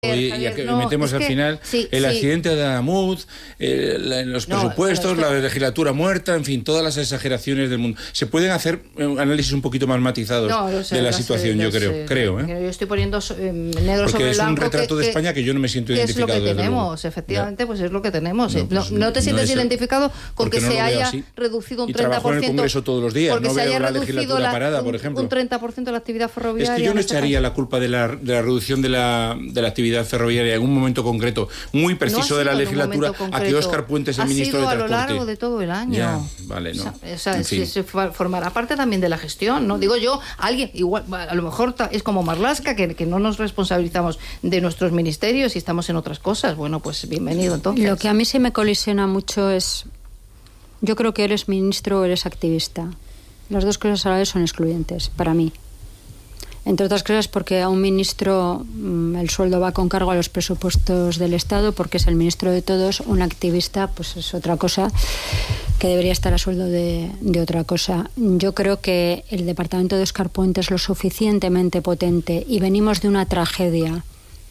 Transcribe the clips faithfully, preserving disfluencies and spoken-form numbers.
Y, Javier, y que no, metemos es al que, final sí, el sí. accidente de Adamuz, eh, la, los No, presupuestos, pero es que... la legislatura muerta, en fin, todas las exageraciones del mundo. Se pueden hacer análisis un poquito más matizados no, sé, de la sé, situación, yo sé, creo, sé, creo, ¿eh? Yo estoy poniendo eh, negro Porque sobre es blanco. un retrato que, de España que yo no me siento identificado. Es lo que tenemos, luego. efectivamente, ya. pues es lo que tenemos. No, No, pues, no te sientes no es identificado con que no se haya así. reducido un y treinta por ciento. Y trabajo en el Congreso todos los días, porque no se veo haya la reducido legislatura la, parada, un, por ejemplo. un treinta por ciento de la actividad ferroviaria. Es que yo no en este echaría país. la culpa de la, de la reducción de la, de la actividad ferroviaria en un momento concreto, muy preciso no de la legislatura, a que Óscar Puente es el ha ministro de sido Transporte. a lo largo de todo el año. Ya, vale, no. O sea, o sea, en fin. se, se formará parte también de la gestión, ¿no? Digo yo, alguien, igual, a lo mejor es como Marlaska, que, que no nos responsabilizamos de nuestros ministerios y estamos en otras cosas. Bueno, pues bienvenido entonces. Lo que a mí sí me colisiona mucho es, yo creo que eres ministro o eres activista. Las dos cosas a la vez son excluyentes, para mí. Entre otras cosas porque a un ministro mmm, el sueldo va con cargo a los presupuestos del Estado porque es el ministro de todos. Un activista pues es otra cosa que debería estar a sueldo de, de otra cosa. Yo creo que el departamento de Óscar Puente es lo suficientemente potente y venimos de una tragedia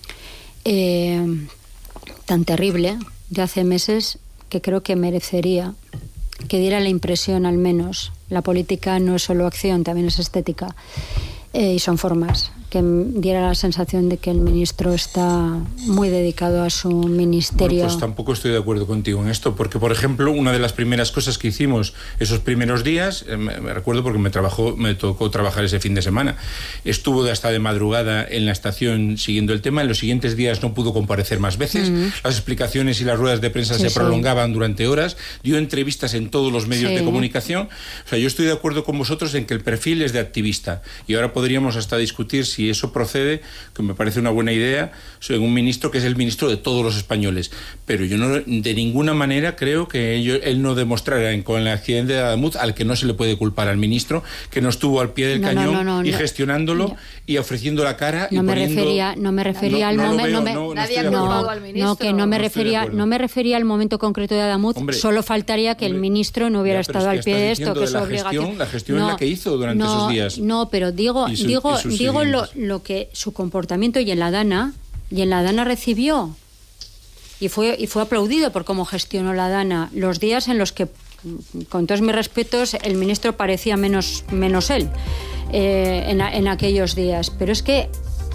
eh, tan terrible de hace meses que creo que merecería que diera la impresión, al menos, la política no es solo acción, también es estética. Eh, y son formas, que diera la sensación de que el ministro está muy dedicado a su ministerio. Bueno, pues tampoco estoy de acuerdo contigo en esto, porque, por ejemplo, una de las primeras cosas que hicimos esos primeros días, eh, me, me recuerdo porque me, trabajó, me tocó trabajar ese fin de semana, estuvo hasta de madrugada en la estación siguiendo el tema, en los siguientes días no pudo comparecer más veces, mm. las explicaciones y las ruedas de prensa sí, se sí. prolongaban durante horas, dio entrevistas en todos los medios sí. de comunicación. O sea, yo estoy de acuerdo con vosotros en que el perfil es de activista, y ahora podríamos hasta discutir si eso procede, que me parece una buena idea, en un ministro que es el ministro de todos los españoles. Pero yo no, de ninguna manera creo que ello, él no demostrara en, con el accidente de Adamuz, al que no se le puede culpar al ministro, que no estuvo al pie del no, cañón no, no, no, y no, gestionándolo no, y ofreciendo la cara. No y me poniendo, refería, no me refería al momento. No, nadie ha culpado al ministro. No, que no me no refería, no me refería al momento concreto de Adamuz. Hombre, solo faltaría que hombre, el ministro no hubiera ya, estado es que al pie de esto, que de es la obligación. Gestión, la gestión no, es la que hizo durante no, esos días. No, pero digo, su, digo, digo lo, lo que su comportamiento y en la Dana, y en la Dana recibió y fue y fue aplaudido por cómo gestionó la Dana los días en los que, con todos mis respetos, el ministro parecía menos menos él eh, en, en aquellos días, pero es que eh,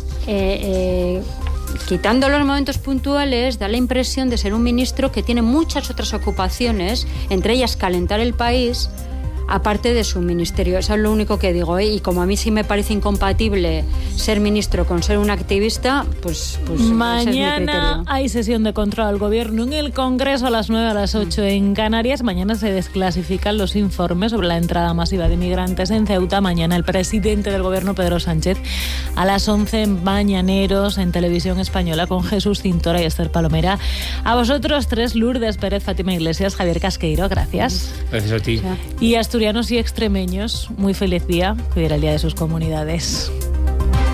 eh, quitando los momentos puntuales, da la impresión de ser un ministro que tiene muchas otras ocupaciones, entre ellas calentar el país, aparte de su ministerio. Eso es lo único que digo, ¿eh? Y como a mí sí me parece incompatible ser ministro con ser un activista, pues... pues mañana es hay sesión de control al gobierno en el Congreso a las nueve, a las ocho en Canarias. Mañana se desclasifican los informes sobre la entrada masiva de migrantes en Ceuta. Mañana el presidente del gobierno, Pedro Sánchez, a las once en Mañaneros, en Televisión Española, con Jesús Cintora y Esther Palomera. A vosotros tres, Lourdes Pérez, Fátima Iglesias, Javier Casqueiro, gracias. Gracias a ti. Y a asturianos y extremeños, muy feliz día, que hoy era el día de sus comunidades.